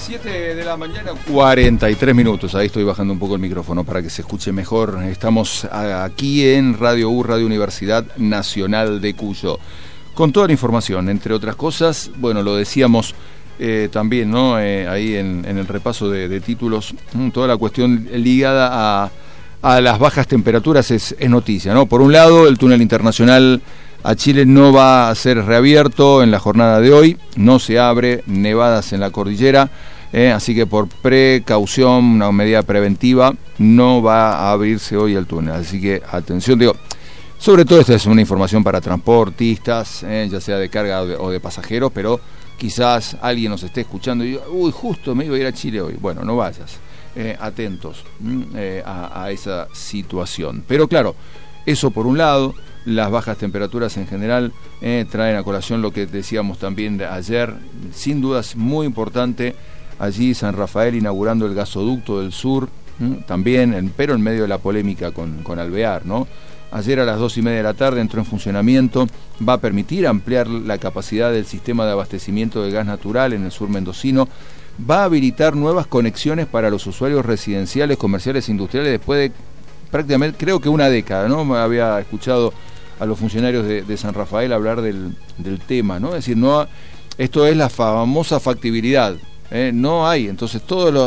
7 de la mañana, 43 minutos. Ahí estoy bajando un poco el micrófono para que se escuche mejor. Estamos aquí en Radio U, Radio Universidad Nacional de Cuyo, con toda la información, entre otras cosas. Bueno, lo decíamos también, ¿no? Ahí en el repaso de títulos, toda la cuestión ligada a las bajas temperaturas es noticia, ¿no? Por un lado, el túnel internacional a Chile no va a ser reabierto en la jornada de hoy, no se abre, nevadas en la cordillera, así que por precaución, una medida preventiva, no va a abrirse hoy el túnel. Así que atención, digo, sobre todo esta es una información para transportistas, ya sea de carga o de pasajeros, pero quizás alguien nos esté escuchando y diga, uy, justo me iba a ir a Chile hoy. Bueno, no vayas, atentos a esa situación. Pero claro, eso por un lado. Las bajas temperaturas en general traen a colación lo que decíamos también ayer, sin dudas muy importante, allí San Rafael inaugurando el gasoducto del sur, también, pero en medio de la polémica con Alvear, ¿no? Ayer a las 2:30 de la tarde entró en funcionamiento, va a permitir ampliar la capacidad del sistema de abastecimiento de gas natural en el sur mendocino, va a habilitar nuevas conexiones para los usuarios residenciales, comerciales e industriales después de prácticamente, creo que una década, ¿no? Me había escuchado a los funcionarios de San Rafael hablar del tema, ¿no? Es decir, no, esto es la famosa factibilidad, no hay, entonces todas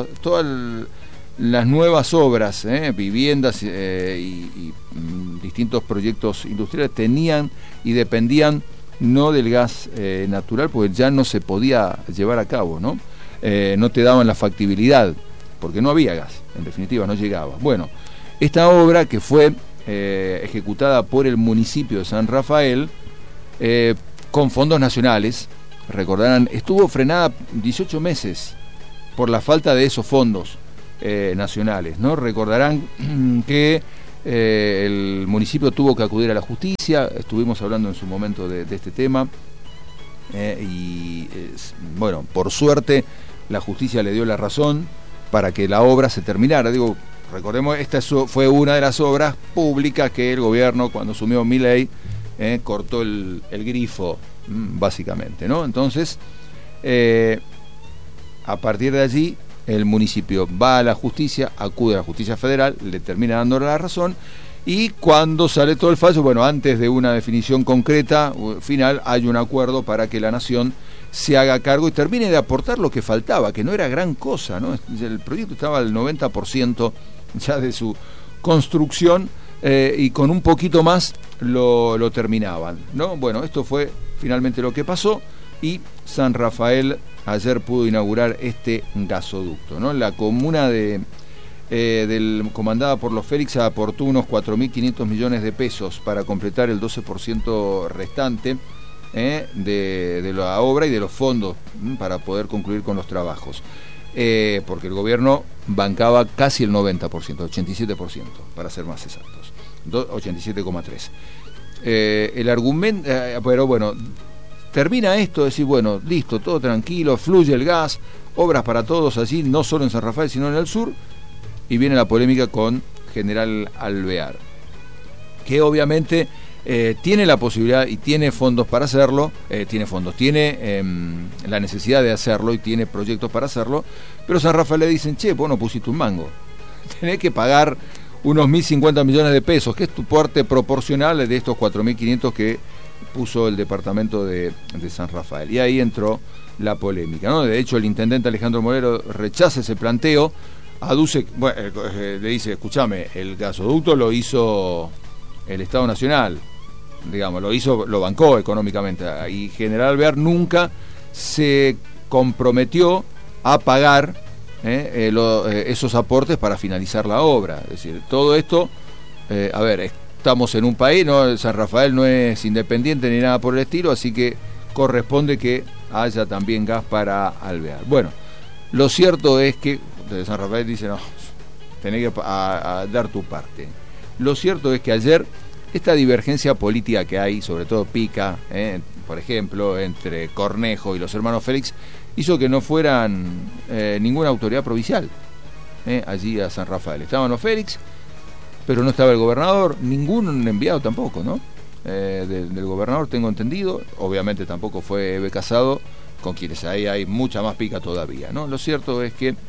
las nuevas obras, viviendas y distintos proyectos industriales tenían y dependían no del gas natural, porque ya no se podía llevar a cabo, ¿no? No te daban la factibilidad, porque no había gas, en definitiva, no llegaba. Bueno, esta obra que fue ejecutada por el municipio de San Rafael con fondos nacionales, recordarán, estuvo frenada 18 meses por la falta de esos fondos nacionales, ¿no? Recordarán que el municipio tuvo que acudir a la justicia, estuvimos hablando en su momento de este tema, bueno, por suerte la justicia le dio la razón para que la obra se terminara. Digo, recordemos, esta fue una de las obras públicas que el gobierno, cuando asumió Milei, cortó el grifo, básicamente, ¿no? Entonces, a partir de allí, el municipio va a la justicia, acude a la justicia federal, le termina dando la razón, y cuando sale todo el fallo, bueno, antes de una definición concreta, final, hay un acuerdo para que la nación se haga cargo y termine de aportar lo que faltaba, que no era gran cosa, ¿no? El proyecto estaba al 90% ya de su construcción, y con un poquito más lo terminaban, ¿no? Bueno, esto fue finalmente lo que pasó, y San Rafael ayer pudo inaugurar este gasoducto, ¿no? La comuna comandada por los Félix aportó unos 4.500 millones de pesos para completar el 12% restante de la obra y de los fondos para poder concluir con los trabajos. Porque el gobierno bancaba casi el 90%, 87%, para ser más exactos, 87,3%. El argumento, pero bueno, termina esto, decir, bueno, listo, todo tranquilo, fluye el gas, obras para todos allí, no solo en San Rafael, sino en el sur, y viene la polémica con General Alvear, que obviamente tiene la posibilidad y tiene fondos para hacerlo, tiene la necesidad de hacerlo y tiene proyectos para hacerlo, pero San Rafael le dicen, che, vos no pusiste un mango, tenés que pagar unos 1.050 millones de pesos, que es tu parte proporcional de estos 4.500 que puso el departamento de San Rafael. Y ahí entró la polémica, ¿no? De hecho, el intendente Alejandro Molero rechaza ese planteo, aduce, bueno, le dice, escúchame, el gasoducto lo hizo el Estado Nacional, digamos, lo bancó económicamente, y General Alvear nunca se comprometió a pagar esos aportes para finalizar la obra. Es decir, todo esto, a ver, estamos en un país, ¿no? San Rafael no es independiente ni nada por el estilo, así que corresponde que haya también gas para Alvear. Bueno, lo cierto es que de San Rafael dice, no, tenés que dar tu parte. Lo cierto es que ayer esta divergencia política que hay, sobre todo pica, por ejemplo, entre Cornejo y los hermanos Félix, hizo que no fueran ninguna autoridad provincial allí a San Rafael. Estaban los Félix, pero no estaba el gobernador, ningún enviado tampoco, ¿no? Del gobernador, tengo entendido. Obviamente tampoco fue Eve Casado, con quienes ahí hay mucha más pica todavía, ¿no? Lo cierto es que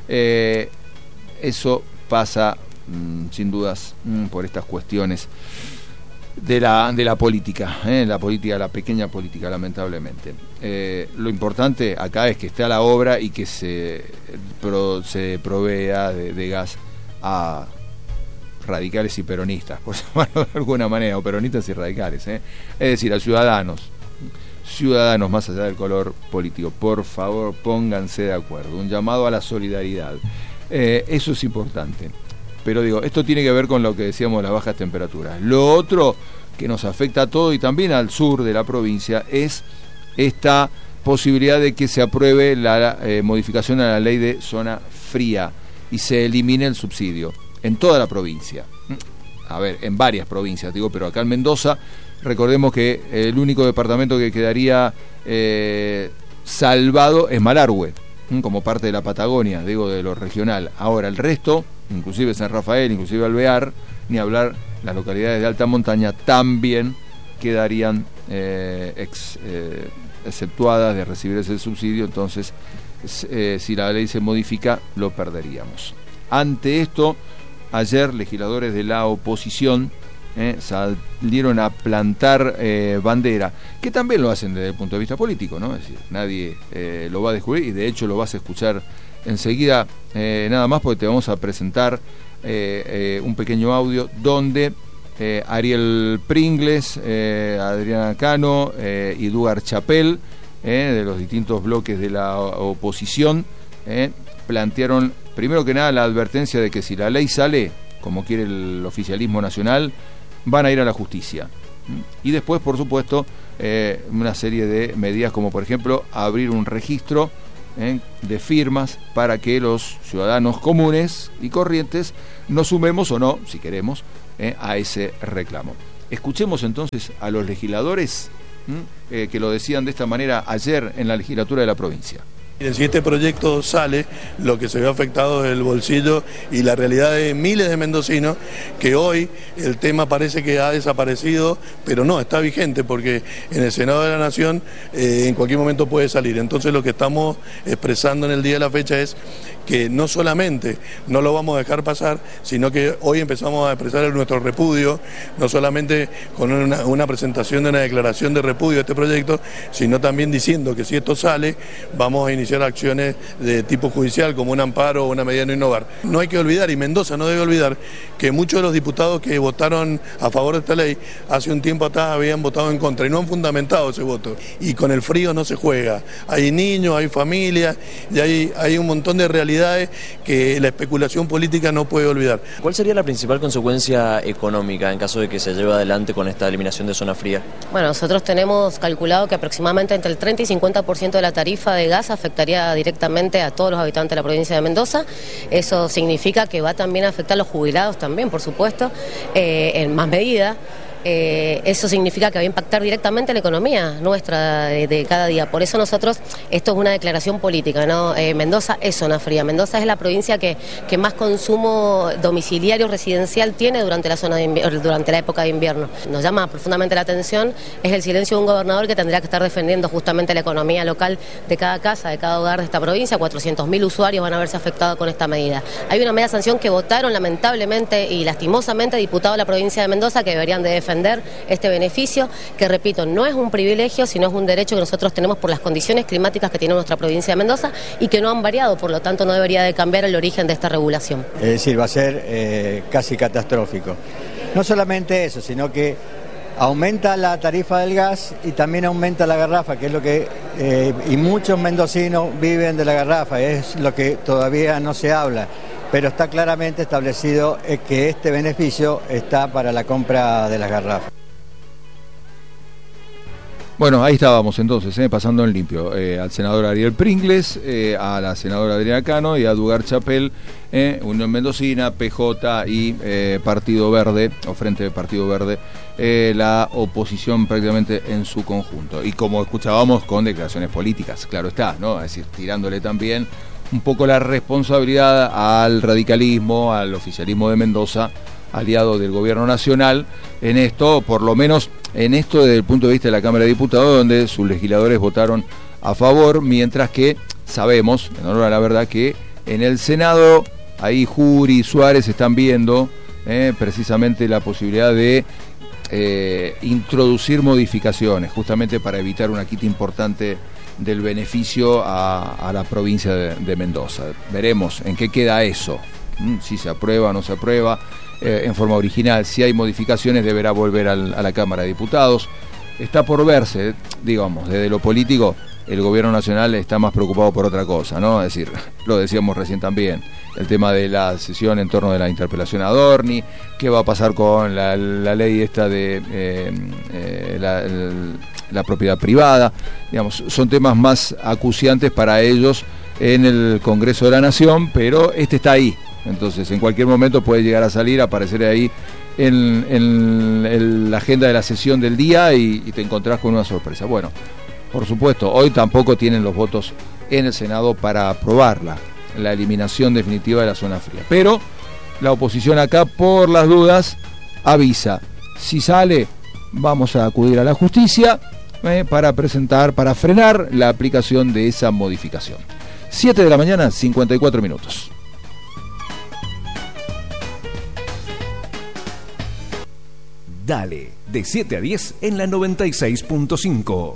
eso pasa sin dudas por estas cuestiones de la política, la pequeña política, lamentablemente. Lo importante acá es que esté a la obra y que se provea de gas a radicales y peronistas, por llamarlo de alguna manera, o peronistas y radicales, es decir, a ciudadanos más allá del color político. Por favor, pónganse de acuerdo, un llamado a la solidaridad, eso es importante. Pero digo, esto tiene que ver con lo que decíamos de las bajas temperaturas. Lo otro que nos afecta a todo y también al sur de la provincia es esta posibilidad de que se apruebe la modificación a la ley de zona fría y se elimine el subsidio en toda la provincia. A ver, en varias provincias, digo, pero acá en Mendoza, recordemos que el único departamento que quedaría salvado es Malargüe, como parte de la Patagonia, digo, de lo regional. Ahora, el resto, inclusive San Rafael, inclusive Alvear, ni hablar, las localidades de alta montaña también quedarían exceptuadas de recibir ese subsidio. Entonces, si la ley se modifica, lo perderíamos. Ante esto, ayer legisladores de la oposición salieron a plantar bandera, que también lo hacen desde el punto de vista político, ¿no? Es decir, nadie lo va a descubrir, y de hecho lo vas a escuchar enseguida, nada más, porque te vamos a presentar un pequeño audio donde Ariel Pringles, Adriana Cano y Edgar Chapel, de los distintos bloques de la oposición, plantearon primero que nada la advertencia de que si la ley sale como quiere el oficialismo nacional, van a ir a la justicia. Y después, por supuesto, una serie de medidas como, por ejemplo, abrir un registro de firmas para que los ciudadanos comunes y corrientes nos sumemos o no, si queremos, a ese reclamo. Escuchemos entonces a los legisladores que lo decían de esta manera ayer en la legislatura de la provincia. Si este proyecto sale, lo que se ve afectado es el bolsillo y la realidad de miles de mendocinos, que hoy el tema parece que ha desaparecido, pero no, está vigente, porque en el Senado de la Nación en cualquier momento puede salir. Entonces lo que estamos expresando en el día de la fecha es que no solamente no lo vamos a dejar pasar, sino que hoy empezamos a expresar nuestro repudio, no solamente con una presentación de una declaración de repudio a este proyecto, sino también diciendo que si esto sale, vamos a iniciar acciones de tipo judicial, como un amparo o una medida de no innovar. No hay que olvidar, y Mendoza no debe olvidar, que muchos de los diputados que votaron a favor de esta ley, hace un tiempo atrás habían votado en contra y no han fundamentado ese voto. Y con el frío no se juega. Hay niños, hay familias, y hay un montón de realidades que la especulación política no puede olvidar. ¿Cuál sería la principal consecuencia económica en caso de que se lleve adelante con esta eliminación de zona fría? Bueno, nosotros tenemos calculado que aproximadamente entre el 30 y 50% de la tarifa de gas afectaría directamente a todos los habitantes de la provincia de Mendoza. Eso significa que va también a afectar a los jubilados también, por supuesto, en más medida. Eso significa que va a impactar directamente la economía nuestra de cada día. Por eso nosotros, esto es una declaración política, ¿no? Mendoza es zona fría. Mendoza es la provincia que más consumo domiciliario residencial tiene durante la época de invierno. Nos llama profundamente la atención es el silencio de un gobernador que tendría que estar defendiendo justamente la economía local de cada casa, de cada hogar de esta provincia. 400.000 usuarios van a verse afectados con esta medida. Hay una media sanción que votaron lamentablemente y lastimosamente diputados de la provincia de Mendoza que deberían de defender este beneficio, que repito, no es un privilegio, sino es un derecho que nosotros tenemos por las condiciones climáticas que tiene nuestra provincia de Mendoza y que no han variado, por lo tanto no debería de cambiar el origen de esta regulación. Es decir, va a ser casi catastrófico. No solamente eso, sino que aumenta la tarifa del gas y también aumenta la garrafa, que es lo que y muchos mendocinos viven de la garrafa, es lo que todavía no se habla. Pero está claramente establecido que este beneficio está para la compra de las garrafas. Bueno, ahí estábamos entonces, pasando en limpio, al senador Ariel Pringles, a la senadora Adriana Cano y a Edgar Chapel, Unión Mendocina, PJ y Partido Verde, o Frente de Partido Verde, la oposición prácticamente en su conjunto. Y como escuchábamos, con declaraciones políticas, claro está, ¿no? Es decir, tirándole también un poco la responsabilidad al radicalismo, al oficialismo de Mendoza, aliado del gobierno nacional, en esto, por lo menos en esto desde el punto de vista de la Cámara de Diputados, donde sus legisladores votaron a favor, mientras que sabemos, en honor a la verdad, que en el Senado ahí Jury y Suárez están viendo precisamente la posibilidad de introducir modificaciones, justamente para evitar una quita importante del beneficio a la provincia de Mendoza. Veremos en qué queda eso, si se aprueba o no se aprueba en forma original. Si hay modificaciones, deberá volver a la Cámara de Diputados. Está por verse, digamos, desde lo político. El gobierno nacional está más preocupado por otra cosa, ¿no? Es decir, lo decíamos recién también, el tema de la sesión en torno de la interpelación a Adorni, qué va a pasar con la ley esta de la propiedad privada, digamos, son temas más acuciantes para ellos en el Congreso de la Nación, pero este está ahí, entonces en cualquier momento puede llegar a salir, aparecer ahí en la agenda de la sesión del día y te encontrás con una sorpresa. Bueno, por supuesto, hoy tampoco tienen los votos en el Senado para aprobarla, la eliminación definitiva de la zona fría. Pero la oposición acá, por las dudas, avisa. Si sale, vamos a acudir a la justicia para para frenar la aplicación de esa modificación. 7 de la mañana, 54 minutos. Dale, de 7 a 10 en la 96.5.